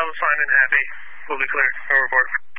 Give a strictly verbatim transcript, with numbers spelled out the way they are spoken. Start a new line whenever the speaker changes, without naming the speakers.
Sounds fine and happy. We'll be clear. I'll report.